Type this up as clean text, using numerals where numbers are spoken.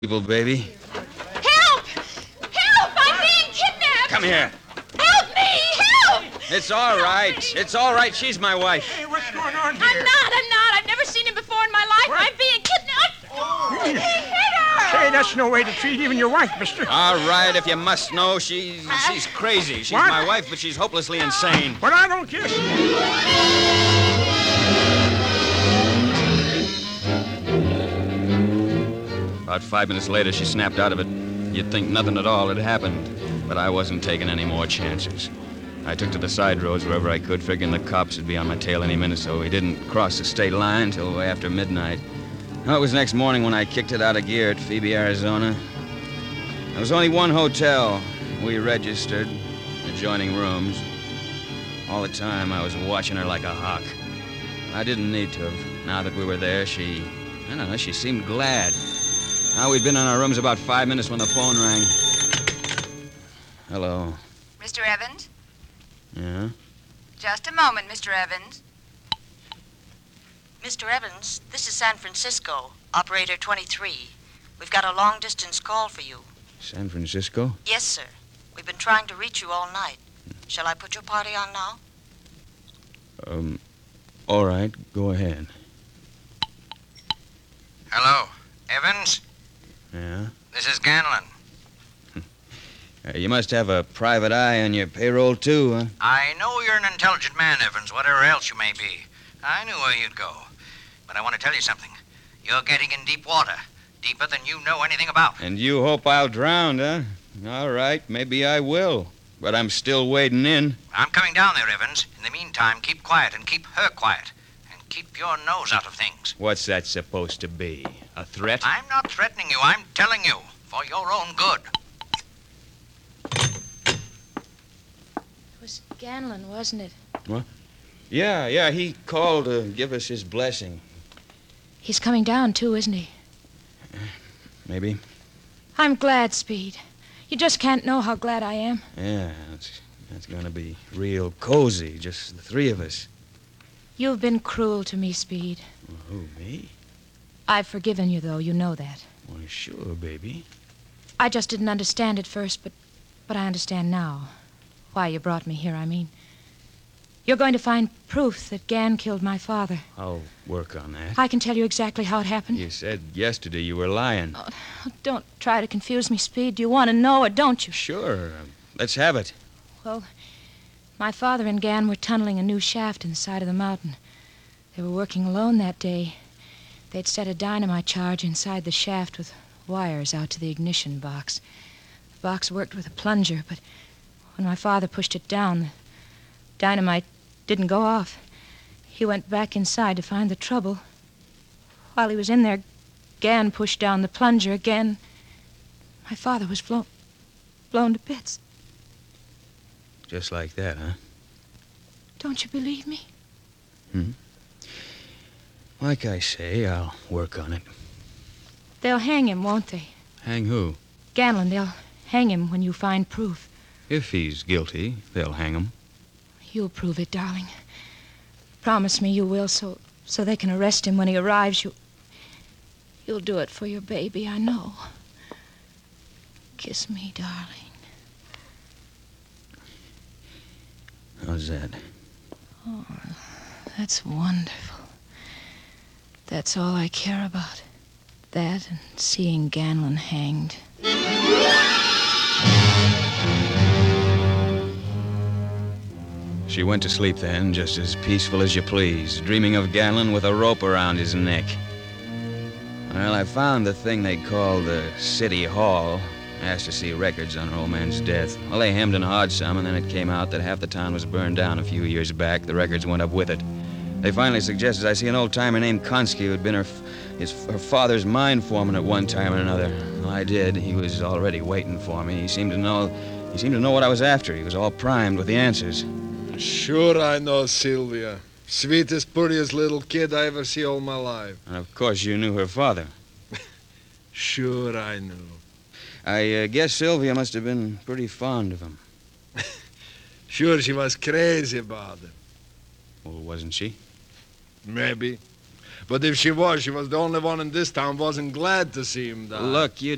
Evil baby. Help! Help! I'm being kidnapped! Come here. Help me! Help! It's all right. It's all right. She's my wife. Hey, what's going on here? I'm not. I've never seen him before in my life. What? I'm being kidnapped. Oh. He hit her! Say, that's no way to treat even your wife, mister. All right, if you must know, she's crazy. She's What? my wife, but she's hopelessly insane. But I don't care. About 5 minutes later, she snapped out of it. You'd think nothing at all had happened, but I wasn't taking any more chances. I took to the side roads wherever I could, figuring the cops would be on my tail any minute, so we didn't cross the state line till way after midnight. Well, it was next morning when I kicked it out of gear at Phoebe, Arizona. There was only one hotel. We registered, adjoining rooms. All the time, I was watching her like a hawk. I didn't need to have. Now that we were there, she seemed glad. Now, we'd been in our rooms about 5 minutes when the phone rang. Hello. Mr. Evans? Yeah? Just a moment, Mr. Evans. Mr. Evans, this is San Francisco, Operator 23. We've got a long-distance call for you. San Francisco? Yes, sir. We've been trying to reach you all night. Shall I put your party on now? All right, go ahead. Hello, Evans? Yeah? This is Ganlon. You must have a private eye on your payroll, too, huh? I know you're an intelligent man, Evans, whatever else you may be. I knew where you'd go. But I want to tell you something. You're getting in deep water, deeper than you know anything about. And you hope I'll drown, huh? All right, maybe I will. But I'm still wading in. I'm coming down there, Evans. In the meantime, keep quiet and keep her quiet. And keep your nose out of things. What's that supposed to be? A threat? I'm not threatening you. I'm telling you. For your own good. It was Ganlon, wasn't it? What? Yeah, he called to give us his blessing. He's coming down, too, isn't he? Maybe. I'm glad, Speed. You just can't know how glad I am. Yeah, that's gonna be real cozy, just the three of us. You've been cruel to me, Speed. Who, me? I've forgiven you, though. You know that. Why, sure, baby. I just didn't understand at first, but I understand now. Why you brought me here, I mean. You're going to find proof that Gan killed my father. I'll work on that. I can tell you exactly how it happened. You said yesterday you were lying. Oh, don't try to confuse me, Speed. Do you want to know or don't you? Sure. Let's have it. Well, my father and Gan were tunneling a new shaft in the side of the mountain. They were working alone that day. They'd set a dynamite charge inside the shaft with wires out to the ignition box. The box worked with a plunger, but when my father pushed it down, the dynamite didn't go off. He went back inside to find the trouble. While he was in there, Gan pushed down the plunger again. My father was blown to bits. Just like that, huh? Don't you believe me? Like I say, I'll work on it. They'll hang him, won't they? Hang who? Ganlon, they'll hang him when you find proof. If he's guilty, they'll hang him. You'll prove it, darling. Promise me you will, so they can arrest him when he arrives. You'll do it for your baby, I know. Kiss me, darling. How's that? Oh, that's wonderful. That's all I care about. That and seeing Ganlon hanged. She went to sleep then, just as peaceful as you please, dreaming of Ganlon with a rope around his neck. Well, I found the thing they call the City Hall. Asked to see records on her old man's death. Well, they hemmed and hawed some, and then it came out that half the town was burned down a few years back. The records went up with it. They finally suggested I see an old-timer named Konski who had been her father's mine foreman at one time or another. Well, I did. He was already waiting for me. He seemed to know what I was after. He was all primed with the answers. Sure I know Sylvia. Sweetest, prettiest little kid I ever see all my life. And of course you knew her father. Sure I knew. I guess Sylvia must have been pretty fond of him. Sure she was crazy about it. Well, wasn't she? Maybe. But if she was the only one in this town wasn't glad to see him die. Look, you